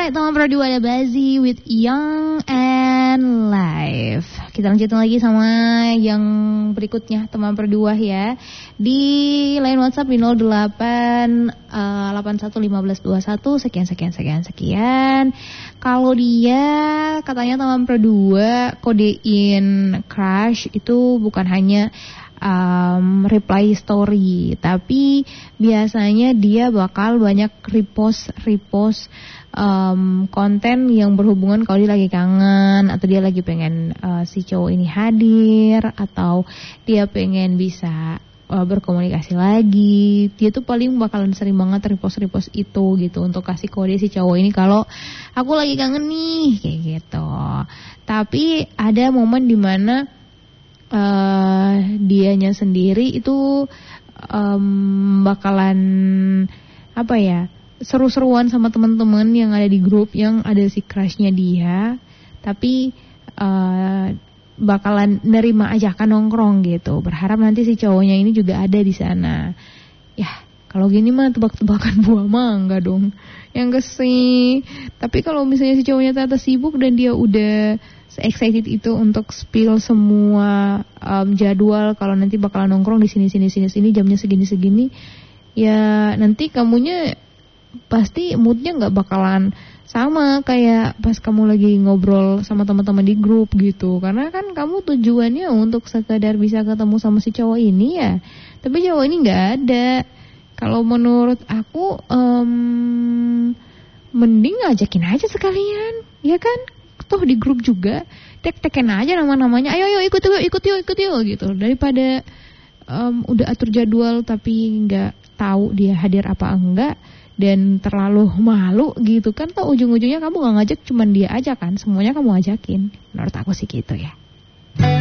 Alright, teman berdua ada Bazi with Young and Live. Kita lanjutin lagi sama yang berikutnya, teman berdua ya. Di line WhatsApp di 08811521 sekian. Kalau dia katanya teman berdua kodein crush itu bukan hanya reply story, tapi biasanya dia bakal banyak repost konten yang berhubungan kalau dia lagi kangen atau dia lagi pengen si cowok ini hadir atau dia pengen bisa berkomunikasi lagi. Dia tuh paling bakalan sering banget repost itu gitu untuk kasih kode si cowok ini kalau aku lagi kangen nih kayak gitu. Tapi ada momen dimana dianya sendiri itu bakalan seru-seruan sama teman-teman yang ada di grup yang ada si crushnya dia, tapi bakalan nerima ajakan nongkrong gitu, berharap nanti si cowoknya ini juga ada di sana. Ya kalau gini mah tebak-tebakan buah mangga dong, yang sih. Tapi kalau misalnya si cowoknya ternyata sibuk dan dia udah excited itu untuk spill semua jadwal kalau nanti bakalan nongkrong di sini jamnya segini, ya nanti kamunya pasti moodnya nggak bakalan sama kayak pas kamu lagi ngobrol sama teman-teman di grup gitu, karena kan kamu tujuannya untuk sekedar bisa ketemu sama si cowok ini ya, tapi cowok ini nggak ada. Kalau menurut aku mending ngajakin aja sekalian, ya kan? Toh di grup juga tek-tekin aja nama-namanya, ayo ikut yuk gitu, daripada udah atur jadwal tapi nggak tahu dia hadir apa enggak dan terlalu malu gitu kan. Toh ujung-ujungnya kamu nggak ngajak cuman dia aja kan, semuanya kamu ajakin. Menurut aku sih gitu ya.